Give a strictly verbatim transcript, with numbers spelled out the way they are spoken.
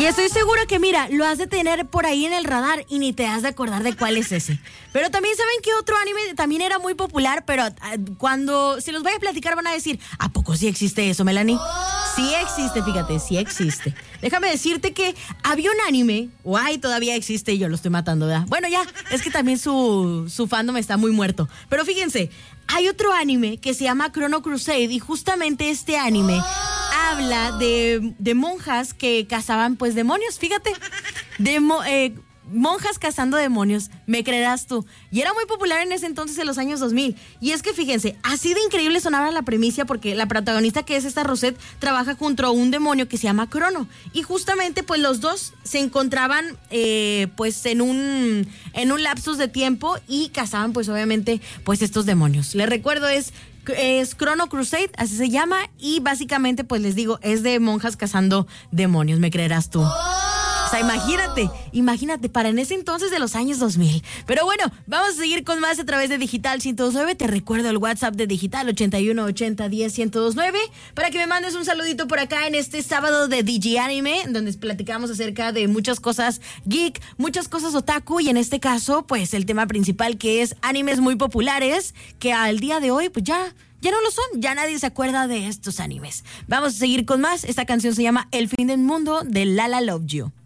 Y estoy segura que, mira, lo has de tener por ahí en el radar y ni te has de acordar de cuál es ese. Pero también saben que otro anime también era muy popular, pero uh, cuando se los vaya a platicar van a decir, ¿a poco sí existe eso, Melanie? Sí existe, fíjate, sí existe. Déjame decirte que había un anime, o ay, todavía existe y yo lo estoy matando, ¿verdad? Bueno, ya, es que también su, su fandom está muy muerto. Pero fíjense, hay otro anime que se llama Chrono Crusade y justamente este anime habla de, de monjas que cazaban pues demonios, fíjate, de eh, monjas cazando demonios, me creerás tú. Y era muy popular en ese entonces, en los años dos mil. Y es que fíjense, así de increíble sonaba la premisa porque la protagonista, que es esta Rosette, trabaja junto a un demonio que se llama Crono. Y justamente pues los dos se encontraban eh, pues en un, en un lapsus de tiempo y cazaban pues obviamente pues estos demonios. Les recuerdo, es... es Chrono Crusade, así se llama, y básicamente pues les digo, es de monjas cazando demonios, me creerás tú. O sea, imagínate, imagínate, para en ese entonces de los años dos mil. Pero bueno, vamos a seguir con más a través de Digital ciento dos punto nueve. Te recuerdo el WhatsApp de Digital ochenta y uno ochenta diez ciento dos punto nueve para que me mandes un saludito por acá en este sábado de D J Anime, donde platicamos acerca de muchas cosas geek, muchas cosas otaku, y en este caso, pues el tema principal, que es animes muy populares, que al día de hoy, pues ya... ya no lo son, ya nadie se acuerda de estos animes. Vamos a seguir con más. Esta canción se llama El fin del mundo de Lala Love You.